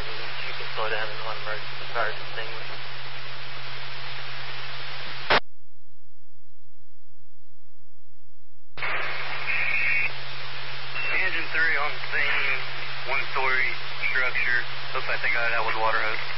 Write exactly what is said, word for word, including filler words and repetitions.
You can slow down and on emergency fire extinguisher. Engine three on the scene, one-story structure. Looks like they got it out with a water hose.